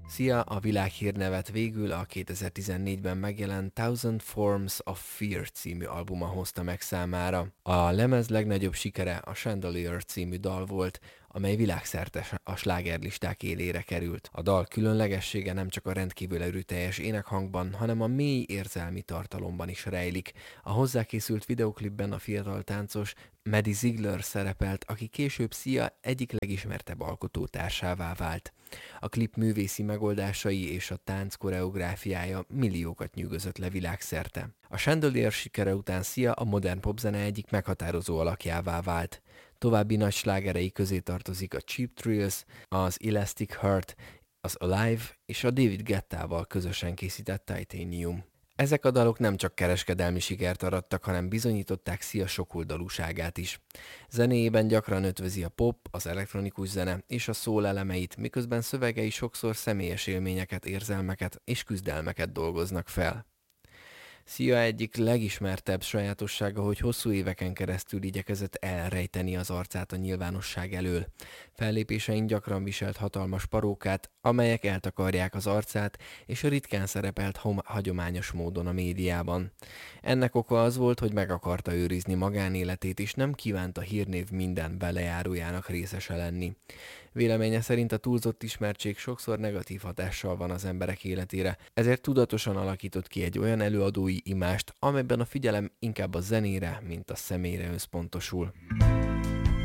Szia, a világhírnevet végül a 2014-ben megjelent Thousand Forms of Fear című albuma hozta meg számára. A lemez legnagyobb sikere a Chandelier című dal volt, amely világszerte a slágerlisták élére került. A dal különlegessége nem csak a rendkívül erőteljes énekhangban, hanem a mély érzelmi tartalomban is rejlik. A hozzákészült videoklipben a fiatal táncos Maddie Ziegler szerepelt, aki később Sia egyik legismertebb alkotótársává vált. A klip művészi megoldásai és a tánc koreográfiája milliókat nyűgözött le világszerte. A Chandelier sikere után Sia a modern popzene egyik meghatározó alakjává vált. További nagy slágerei közé tartozik a Cheap Thrills, az Elastic Heart, az Alive és a David Guettával közösen készített Titanium. Ezek a dalok nem csak kereskedelmi sikert arattak, hanem bizonyították Sia sokoldalúságát is. Zenéjében gyakran ötvözi a pop, az elektronikus zene és a soul elemeit, miközben szövegei sokszor személyes élményeket, érzelmeket és küzdelmeket dolgoznak fel. Sia egyik legismertebb sajátossága, hogy hosszú éveken keresztül igyekezett elrejteni az arcát a nyilvánosság elől. Fellépésein gyakran viselt hatalmas parókát, amelyek eltakarják az arcát, és ritkán szerepelt hagyományos módon a médiában. Ennek oka az volt, hogy meg akarta őrizni magánéletét, és nem kívánta hírnév minden belejárójának részese lenni. Véleménye szerint a túlzott ismertség sokszor negatív hatással van az emberek életére, ezért tudatosan alakított ki egy olyan előadói imást, amelyben a figyelem inkább a zenére, mint a személyre összpontosul.